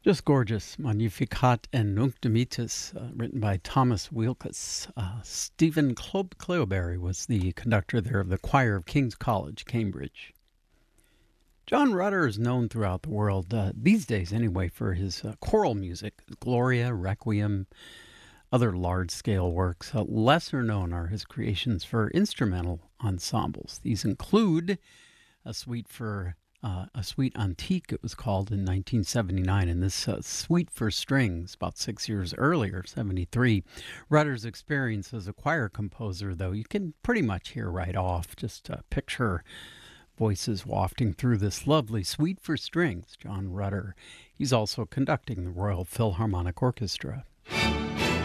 Just gorgeous. Magnificat and Nunc Dimittis, written by Thomas Weelkes. Stephen Cleobury was the conductor there of the choir of King's College, Cambridge. John Rutter is known throughout the world, these days anyway, for his choral music, Gloria, Requiem, other large-scale works. Lesser known are his creations for instrumental ensembles. These include a suite antique, it was called, in 1979, and this suite for strings about 6 years earlier, 73. Rutter's experience as a choir composer, though, you can pretty much hear right off. Just picture voices wafting through this lovely suite for strings, John Rutter. He's also conducting the Royal Philharmonic Orchestra.